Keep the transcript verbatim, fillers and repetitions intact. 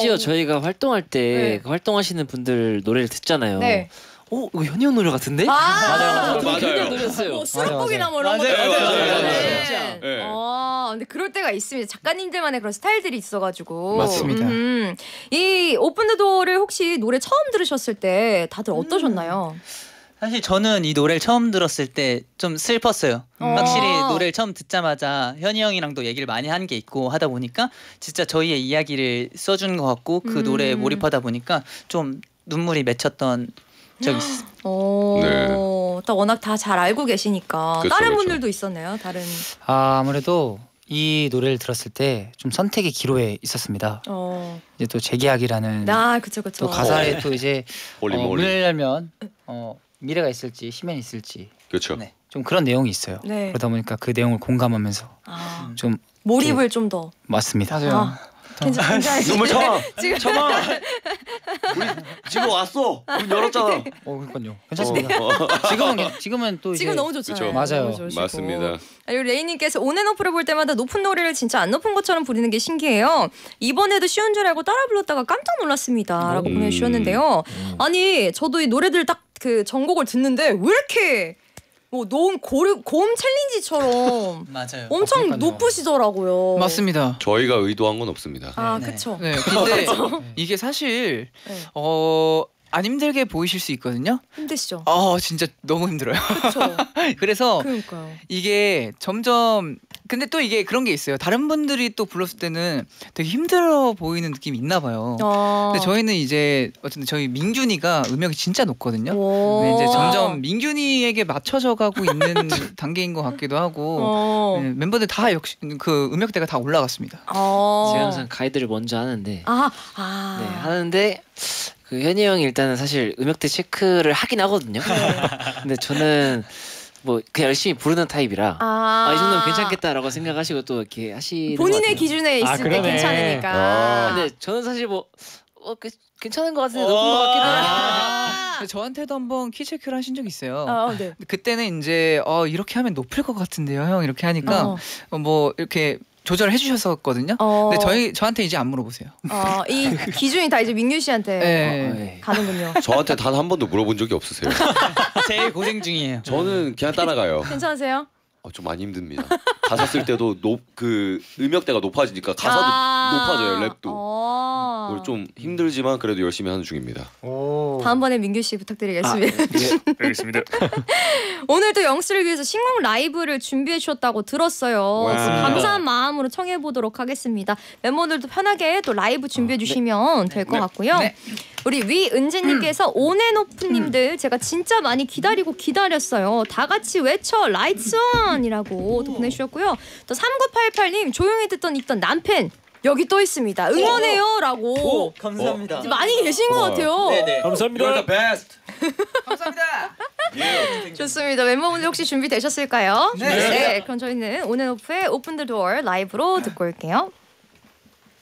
심지어 저희가 활동할 때 네. 그 활동하시는 분들 노래를 듣잖아요. 네. 어 이거 현이 형 노래 같은데? 아 맞아요, 맞아요. 현이 형 맞아요. 노래였어요. 뭐 수록곡이나 뭐 이런 맞아요, 것도 맞아요, 있잖아요. 맞아요, 맞아요. 네. 진짜. 네. 아 근데 그럴 때가 있습니다. 작가님들만의 그런 스타일들이 있어가지고. 맞습니다. 음. 이 오픈 더 도어를 혹시 노래 처음 들으셨을 때 다들 어떠셨나요? 사실 저는 이 노래를 처음 들었을 때 좀 슬펐어요. 어. 확실히 노래를 처음 듣자마자 현이 형이랑도 얘기를 많이 한 게 있고 하다 보니까 진짜 저희의 이야기를 써준 것 같고 그 음. 노래에 몰입하다 보니까 좀 눈물이 맺혔던 적이 있어요. 오, 네. 딱 워낙 다 잘 알고 계시니까 그쵸, 다른 그쵸. 분들도 있었나요? 다른 아, 아무래도 이 노래를 들었을 때 좀 선택의 기로에 있었습니다. 어, 이제 또 재계약이라는 나 그쵸 그쵸. 또 가사에 또 이제 올림 어, 올림. 문을 열면 어, 미래가 있을지 희망이 있을지 그렇죠. 네, 좀 그런 내용이 있어요. 네. 그러다 보니까 그 내용을 공감하면서 아, 좀 몰입을 좀 더. 맞습니다. 아, 괜찮 괜찮으시 눈물 참아. 지금 참아. 우리 지금 왔어. 문 열었잖아. 어, 그러니까요. 괜찮습니다. 어. 지금은 괜- 지금은 또 이제 지금 너무 좋잖아요. 그쵸. 맞아요. 너무 좋으시고. 맞습니다. 아, 그리고 레이님께서 온앤오프를 볼 때마다 높은 노래를 진짜 안 높은 것처럼 부르는 게 신기해요. 이번에도 쉬운 줄 알고 따라 불렀다가 깜짝 놀랐습니다라고 음. 보내주셨는데요. 아니 저도 이 노래들 딱 그 전곡을 듣는데 왜 이렇게 뭐 너무 고르, 고음 챌린지처럼 맞아요. 엄청 그러니까요. 높으시더라고요. 맞습니다. 저희가 의도한 건 없습니다. 아 네, 네. 그쵸. 네, 근데 이게 사실 네. 어, 안 힘들게 보이실 수 있거든요. 힘드시죠. 아, 진짜 너무 힘들어요. 그쵸. 그래서 그러니까요. 이게 점점 근데 또 이게 그런 게 있어요. 다른 분들이 또 불렀을 때는 되게 힘들어 보이는 느낌이 있나 봐요. 어. 근데 저희는 이제 어쨌든 저희 민균이가 음역이 진짜 높거든요. 오. 네, 이제 점점 민균이에게 맞춰져 가고 있는 단계인 것 같기도 하고 어. 네, 멤버들 다 역시 그 음역대가 다 올라갔습니다. 어. 제가 항상 가이드를 먼저 하는데 아, 아. 네, 하는데 그 현이 형이 일단은 사실 음역대 체크를 하긴 하거든요. 근데 저는 뭐 그냥 열심히 부르는 타입이라 아, 아, 이 정도면 괜찮겠다라고 생각하시고 또 이렇게 하시는 것 본인의 같아요. 기준에 있을 아, 때 그러네. 괜찮으니까. 아. 근데 저는 사실 뭐 어, 그, 괜찮은 것 같은데 높은 것 같기도 해요. 아. 근데 저한테도 한번 키 체크를 하신 적 있어요. 어, 네. 근데 그때는 이제 어, 이렇게 하면 높을 것 같은데요, 형 이렇게 하니까 어. 어, 뭐 이렇게 조절해 주셨었거든요. 어. 근데 저희 저한테 이제 안 물어보세요. 어, 이 기준이 다 이제 민규 씨한테 네. 어, 네. 가는군요. 저한테 단 한 번도 물어본 적이 없으세요. 제일 고생 중이에요. 저는 그냥 따라가요. 괜찮으세요? 어, 좀 많이 힘듭니다. 가사 쓸 때도 높 그 음역대가 높아지니까 가사도 아. 높아져요. 랩도. 어. 그걸 좀 힘들지만 그래도 열심히 하는 중입니다. 오. 다음번에 민규 씨 부탁드리겠습니다. 네. 알겠습니다. 오늘도 영스를 위해서 신곡 라이브를 준비해 주셨다고 들었어요. 와. 감사한 마음으로 청해 보도록 하겠습니다. 멤버들도 편하게 또 라이브 준비해 주시면 될 것 같고요. 네. 우리 위은재님께서 온앤오프님들 제가 진짜 많이 기다리고 기다렸어요. 다 같이 외쳐 라이츠 온이라고 또 보내주셨고요. 또 삼구팔팔님 조용히 듣던 있던 남팬 여기 또 있습니다. 응원해요라고 감사합니다. 이제 많이 계신 것 우와. 같아요. 네네. 감사합니다. 베스트. 감사합니다. 좋습니다. 멤버분들 혹시 준비되셨을까요? 네. 네. 그럼 저희는 온앤오프의 오픈 더 도어 라이브로 듣고 올게요.